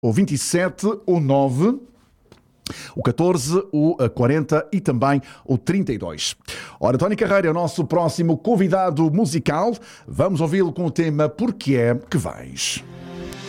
o 27, o 9, o 14, o 40 e também o 32. Ora, Tony Carreira é o nosso próximo convidado musical. Vamos ouvi-lo com o tema Porque é que Vais.